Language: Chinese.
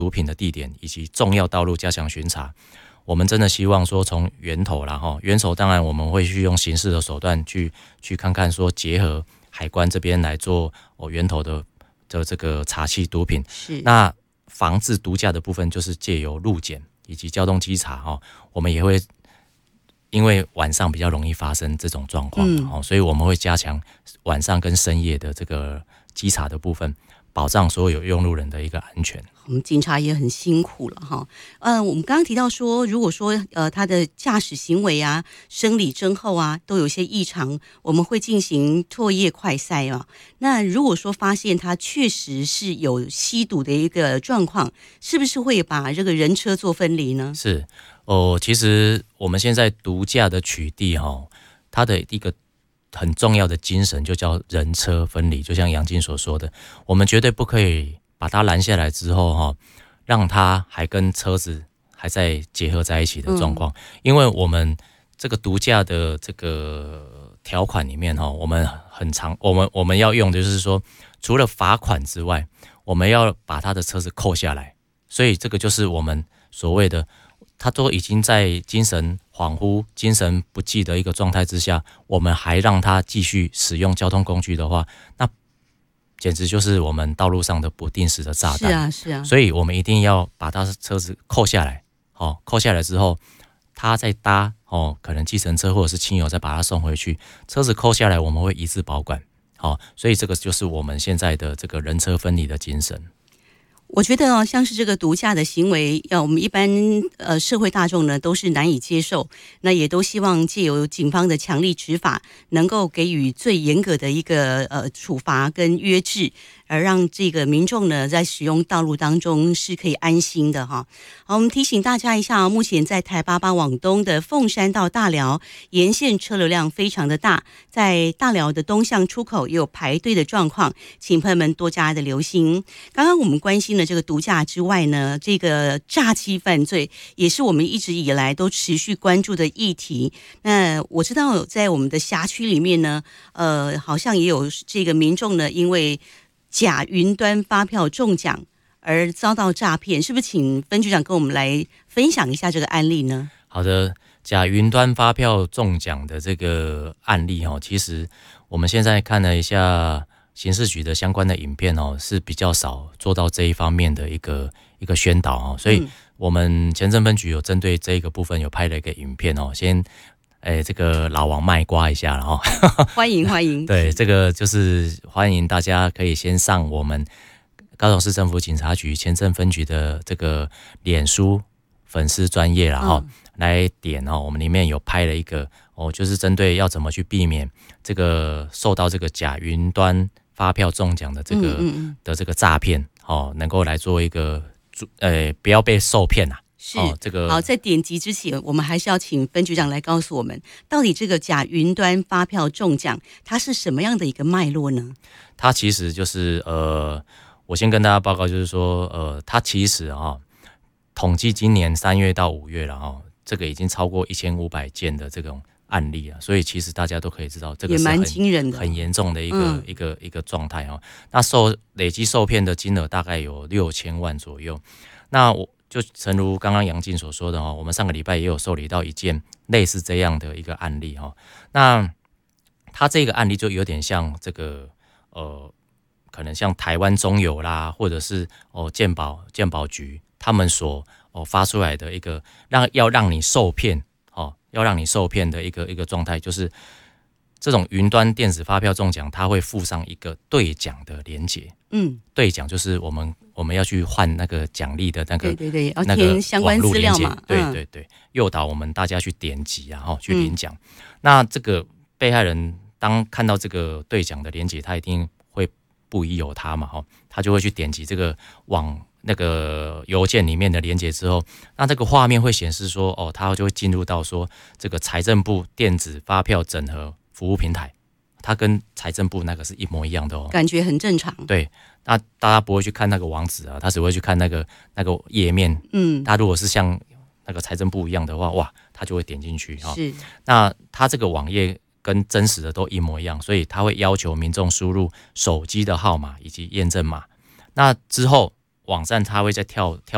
毒品的地点以及重要道路加强巡查。我们真的希望说从源头啦源头当然我们会去用刑事的手段去看看说结合海关这边来做源头的这个查缉毒品。 是。 那防治毒驾的部分就是借由路检以及交通稽查我们也会因为晚上比较容易发生这种状况所以我们会加强晚上跟深夜的这个稽查的部分，保障所有用路人的一个安全。 我们警察也很辛苦了哈。我们刚刚提到说，如果说他的驾驶行为啊、生理征候啊都有些异常，我们会进行唾液快筛啊。那如果说发现他确实是有吸毒的一个状况，是不是会把这个人车做分离呢？ 是其实我们现在毒驾的取缔它的一个很重要的精神就叫人车分离，就像杨静所说的，我们绝对不可以把它拦下来之后让它还跟车子还在结合在一起的状况。因为我们这个毒驾的这个条款里面我们很常我们要用的就是说，除了罚款之外，我们要把他的车子扣下来。所以这个就是我们所谓的他都已经在精神恍惚、精神不济的一个状态之下，我们还让他继续使用交通工具的话，那简直就是我们道路上的不定时的炸弹。 是啊。 所以我们一定要把他的车子扣下来，扣下来之后，他再搭可能计程车或者是亲友再把他送回去，车子扣下来我们会一致保管。所以这个就是我们现在的这个人车分离的精神。 我觉得像是这个毒驾的行为，我们一般社会大众呢都是难以接受，那也都希望借由警方的强力执法，能够给予最严格的一个处罚跟约制，而让这个民众呢在使用道路当中是可以安心的哈。好，我们提醒大家一下，目前在台88往东的凤山到大寮沿线车流量非常的大，在大寮的东向出口也有排队的状况，请朋友们多加的留心。刚刚我们关心的这个毒驾之外呢，这个诈欺犯罪也是我们一直以来都持续关注的议题。那我知道在我们的辖区里面呢，好像也有这个民众呢，因为假云端发票中奖而遭到诈骗，是不是请分局长跟我们来分享一下这个案例呢？ 好的，假云端发票中奖的这个案例其实我们现在看了一下刑事局的相关的影片是比较少做到这一方面的一个宣导所以我们前镇分局有针对这个部分有拍了一个影片先这个老王卖瓜一下了欢迎对，这个就是欢迎大家可以先上我们高雄市政府警察局前镇分局的这个脸书粉丝专页啦来点我们里面有拍了一个就是针对要怎么去避免这个受到这个假云端发票中奖的这个的这个诈骗能够来做一个不要被受骗啦。 是这个好，在点击之前，我们还是要请分局长来告诉我们，到底这个假云端发票中奖，它是什么样的一个脉络呢？ 它其实就是我先跟大家报告，就是说它其实统计今年3月到5月了这个已经超过1500件的这种案例了，所以其实大家都可以知道，这个是也蛮惊人的， 很严重的一个状态那累积受骗的金额大概有6000万左右。那我就诚如刚刚杨静所说的我们上个礼拜也有受理到一件类似这样的一个案例那他这个案例就有点像这个可能像台湾中油啦，或者是健保局他们所发出来的一个要让你受骗的一个状态，就是这种云端电子发票中奖，它会附上一个兑奖的连结。兑奖就是我们要去换那个奖励的那个， 对，要填相关资料嘛。 对，诱导我们大家去点击去领奖。那这个被害人当看到这个兑奖的连结，他一定会不疑有他嘛，他就会去点击这个往那个邮件里面的连结之后，那这个画面会显示说他就会进入到说这个财政部电子发票整合服务平台，它跟财政部那个是一模一样的感觉很正常。 对，那大家不会去看那个网址他只会去看那个页面。他如果是像那个财政部一样的话，哇，他就会点进去是。 那他这个网页跟真实的都一模一样，所以他会要求民众输入手机的号码以及验证码。那之后网站他会再跳